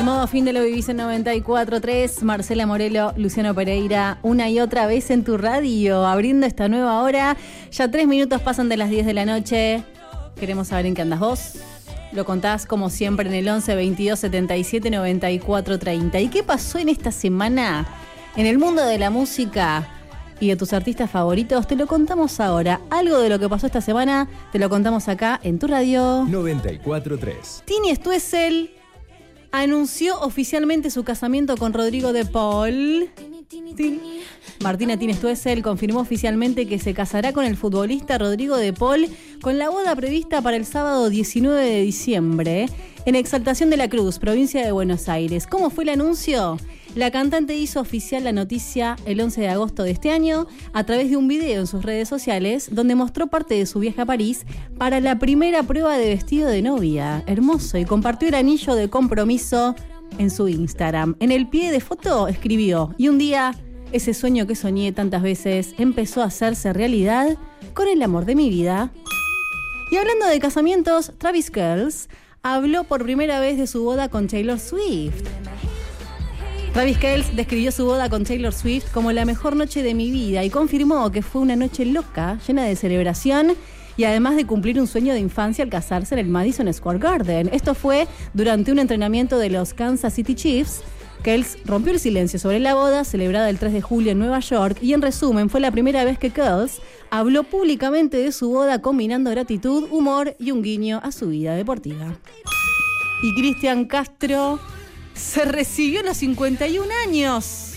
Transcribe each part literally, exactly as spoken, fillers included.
Modo fin de Lo Vivís en noventa y cuatro tres. Marcela Morelo, Luciano Pereira, una y otra vez en tu radio, abriendo esta nueva hora. Ya tres minutos pasan de las diez de la noche. Queremos saber en qué andas vos. Lo contás como siempre en el once veintidós setenta y siete noventa y cuatro treinta. ¿Y qué pasó en esta semana en el mundo de la música y de tus artistas favoritos? Te lo contamos ahora. Algo de lo que pasó esta semana te lo contamos acá en tu radio noventa y cuatro tres. Tini Stoessel anunció oficialmente su casamiento con Rodrigo de Paul. Tini. Martina Tini Stoessel confirmó oficialmente que se casará con el futbolista Rodrigo de Paul, con la boda prevista para el sábado diecinueve de diciembre en Exaltación de la Cruz, provincia de Buenos Aires. ¿Cómo fue el anuncio? La cantante hizo oficial la noticia el once de agosto de este año a través de un video en sus redes sociales donde mostró parte de su viaje a París para la primera prueba de vestido de novia. Hermoso. Y compartió el anillo de compromiso en su Instagram. En el pie de foto escribió: y un día ese sueño que soñé tantas veces empezó a hacerse realidad con el amor de mi vida. Y hablando de casamientos, Travis Kelce habló por primera vez de su boda con Taylor Swift. Travis Kelce describió su boda con Taylor Swift como la mejor noche de mi vida y confirmó que fue una noche loca, llena de celebración y además de cumplir un sueño de infancia al casarse en el Madison Square Garden. Esto fue durante un entrenamiento de los Kansas City Chiefs. Kelce rompió el silencio sobre la boda celebrada el tres de julio en Nueva York y en resumen fue la primera vez que Kelce habló públicamente de su boda combinando gratitud, humor y un guiño a su vida deportiva. Y Cristian Castro se recibió a los cincuenta y un años.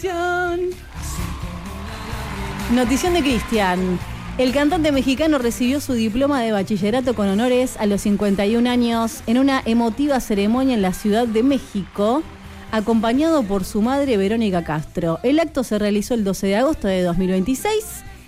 Notición de Cristian. El cantante mexicano recibió su diploma de bachillerato con honores a los cincuenta y un años en una emotiva ceremonia en la Ciudad de México, acompañado por su madre Verónica Castro. El acto se realizó el doce de agosto de dos mil veintiséis